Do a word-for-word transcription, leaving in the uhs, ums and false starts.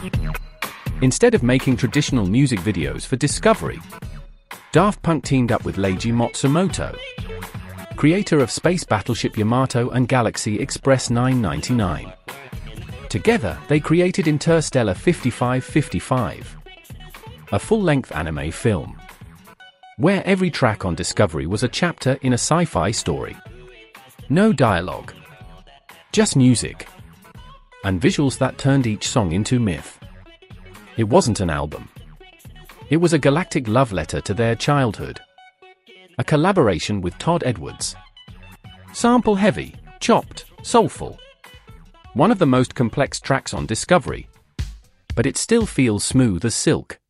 Instead of making traditional music videos for Discovery, Daft Punk teamed up with Leiji Matsumoto, creator of Space Battleship Yamato and Galaxy Express nine ninety-nine. Together, they created Interstellar fifty-five fifty-five, a full-length anime film, where every track on Discovery was a chapter in a sci-fi story. No dialogue, just music, and visuals that turned each song into myth. It wasn't an album. It was a galactic love letter to their childhood. A collaboration with Todd Edwards. Sample-heavy, chopped, soulful. One of the most complex tracks on Discovery. But it still feels smooth as silk.